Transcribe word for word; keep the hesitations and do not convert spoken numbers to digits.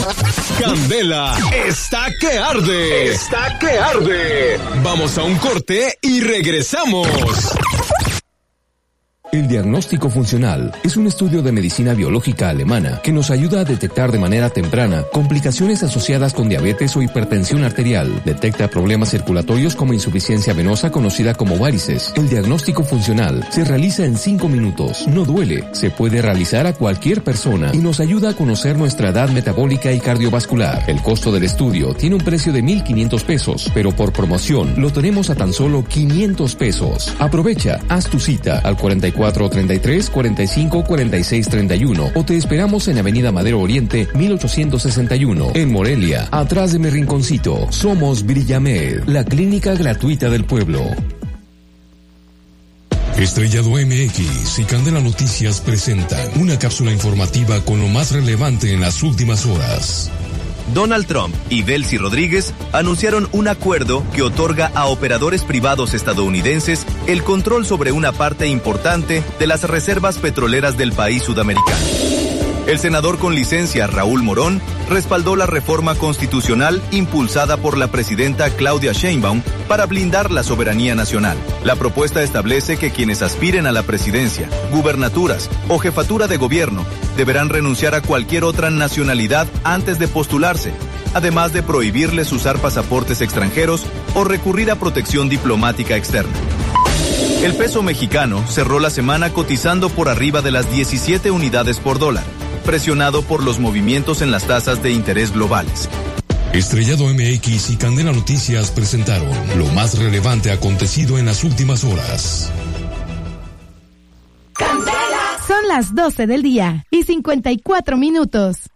Candela está que arde. Está que arde. Vamos a un corte y regresamos. El diagnóstico funcional es un estudio de medicina biológica alemana que nos ayuda a detectar de manera temprana complicaciones asociadas con diabetes o hipertensión arterial. Detecta problemas circulatorios como insuficiencia venosa conocida como varices. El diagnóstico funcional se realiza en cinco minutos. No duele, se puede realizar a cualquier persona y nos ayuda a conocer nuestra edad metabólica y cardiovascular. El costo del estudio tiene un precio de mil quinientos pesos, pero por promoción lo tenemos a tan solo quinientos pesos. Aprovecha, haz tu cita al cuarenta y cuatro treinta y tres, cuarenta y cinco, cuarenta y seis, treinta y uno o te esperamos en Avenida Madero Oriente mil ochocientos sesenta y uno en Morelia, atrás de mi rinconcito. Somos Brillamed, la clínica gratuita del pueblo. Estrellado M X y Candela Noticias presentan una cápsula informativa con lo más relevante en las últimas horas. Donald Trump y Delcy Rodríguez anunciaron un acuerdo que otorga a operadores privados estadounidenses el control sobre una parte importante de las reservas petroleras del país sudamericano. El senador con licencia Raúl Morón respaldó la reforma constitucional impulsada por la presidenta Claudia Sheinbaum para blindar la soberanía nacional. La propuesta establece que quienes aspiren a la presidencia, gubernaturas o jefatura de gobierno deberán renunciar a cualquier otra nacionalidad antes de postularse, además de prohibirles usar pasaportes extranjeros o recurrir a protección diplomática externa. El peso mexicano cerró la semana cotizando por arriba de las diecisiete unidades por dólar, presionado por los movimientos en las tasas de interés globales. Estrellado M X y Candela Noticias presentaron lo más relevante acontecido en las últimas horas. Candela. Son las doce del día y cincuenta y cuatro minutos.